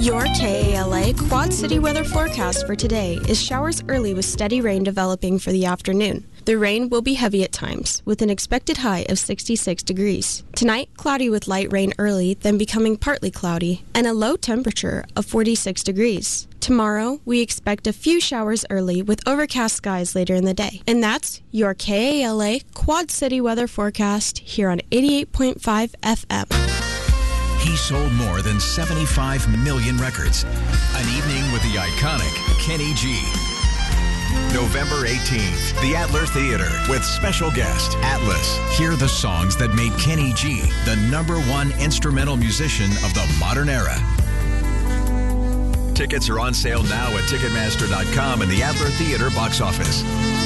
Your KALA Quad City weather forecast for today is showers early with steady rain developing for the afternoon. The rain will be heavy at times, with an expected high of 66 degrees. Tonight, cloudy with light rain early, then becoming partly cloudy, and a low temperature of 46 degrees. Tomorrow, we expect a few showers early with overcast skies later in the day. And that's your KALA Quad City weather forecast here on 88.5 FM. He sold more than 75 million records. An evening with the iconic Kenny G. November 18th, the Adler Theater with special guest Atlas. Hear the songs that made Kenny G the #1 instrumental musician of the modern era. Tickets are on sale now at Ticketmaster.com and the Adler Theater box office.